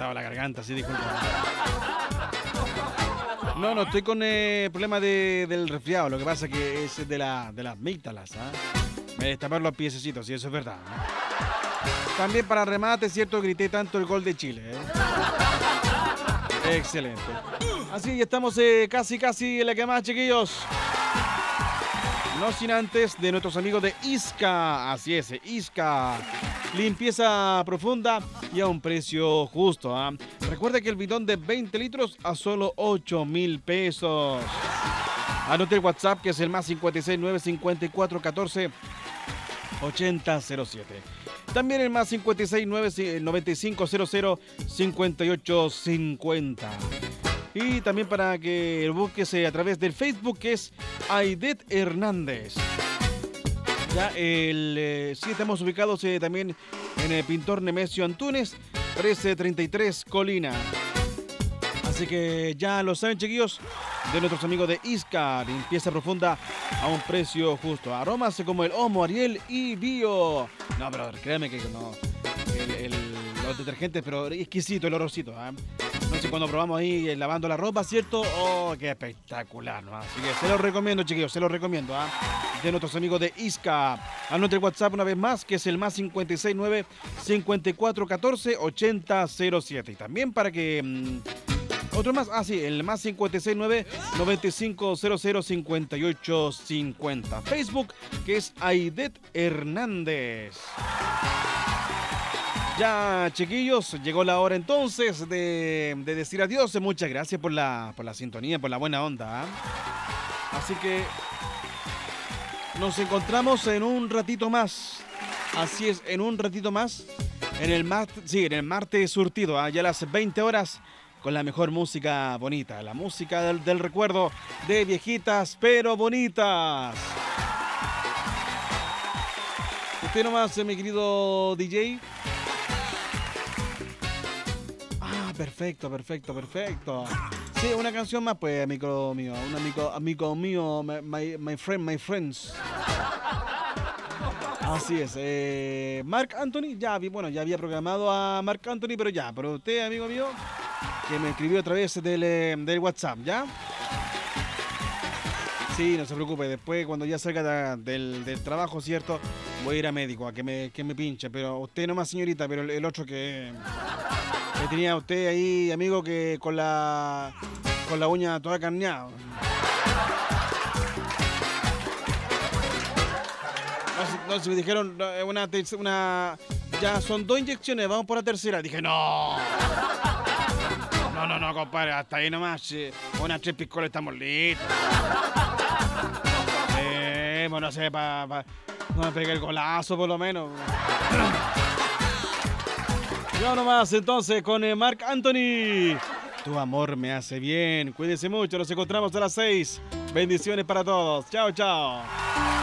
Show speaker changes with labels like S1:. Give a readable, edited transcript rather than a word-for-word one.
S1: estaba la garganta, sí, disculpa. No, estoy con problema del resfriado. Lo que pasa que es de las amígdalas, ¿ah? Me destaparon los piececitos, sí, eso es verdad, ¿no? También para remate, cierto, grité tanto el gol de Chile, Excelente. Así, ya estamos casi en la que más, chiquillos. No sin antes de nuestros amigos de Isca. Así es, Isca. Limpieza profunda y a un precio justo, ¿ah? Recuerda que el bidón de 20 litros a solo 8,000 pesos. Anote el WhatsApp, que es el más 569 5414 8007. También el más 569 9500 5850. Y también para que lo busques a través del Facebook, que es Aidet Hernández. Ya sí estamos ubicados también en el Pintor Nemesio Antunes, 1333 Colina. Así que ya lo saben, chiquillos, de nuestros amigos de Isca, limpieza profunda a un precio justo. Aromas como el Homo, Ariel y Bio. No, pero créanme que no. Los detergentes, pero exquisito el olorcito, ¿eh? No sé, cuando probamos ahí lavando la ropa, ¿cierto? ¡Oh, qué espectacular! ¿No? Así que se los recomiendo, chiquillos, se los recomiendo, ¿eh? De nuestros amigos de Isca. Anote el WhatsApp una vez más, que es el más 569 5414 8007. Y también para que... otro más, sí, el más 569 9500 5850. Facebook, que es Aidet Hernández. Ya, chiquillos, llegó la hora entonces de decir adiós. Muchas gracias por la sintonía, por la buena onda, ¿eh? Así que nos encontramos en un ratito más. Así es, en un ratito más. En el martes surtido, ya a las 20 horas. Con la mejor música bonita, la música del recuerdo de viejitas pero bonitas. Usted nomás, mi querido DJ. Perfecto. Sí, una canción más, pues, amigo mío. Un amigo mío, my friends. Así es. Marc Anthony, ya había programado a Marc Anthony, pero usted, amigo mío, que me escribió a través del WhatsApp, ¿ya? Sí, no se preocupe, después cuando ya salga del trabajo, ¿cierto? Voy a ir a médico a que me pinche, pero usted nomás, señorita, pero el otro que tenía usted ahí, amigo, que con la uña toda carneada. No, si me dijeron ya son 2 inyecciones, vamos por la tercera. Dije, no, compadre, hasta ahí nomás. Unas 3 piscolas estamos listos. No sé, no me pegue el golazo por lo menos. Yo nomás entonces con Marc Anthony. Tu amor me hace bien. Cuídense mucho, nos encontramos a las 6. Bendiciones para todos. Chao, chao.